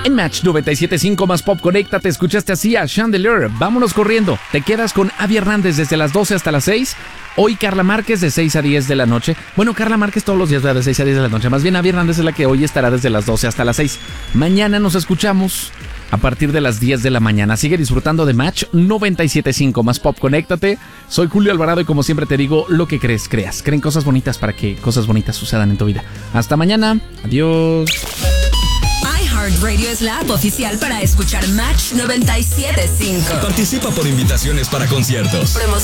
En Match 97.5 más Pop, conéctate, escuchaste así a Chandelier. Vámonos corriendo. Te quedas con Abby Hernández desde las 12 hasta las 6. Hoy Carla Márquez de 6 a 10 de la noche. Bueno, Carla Márquez todos los días de 6 a 10 de la noche. Más bien Abby Hernández es la que hoy estará desde las 12 hasta las 6. Mañana nos escuchamos a partir de las 10 de la mañana. Sigue disfrutando de Match 97.5 más Pop, conéctate. Soy Julio Alvarado y como siempre te digo, lo que crees, creas. Creen cosas bonitas para que cosas bonitas sucedan en tu vida. Hasta mañana. Adiós. iHeartRadio es la app oficial para escuchar Match 97.5. Participa por invitaciones para conciertos, promociones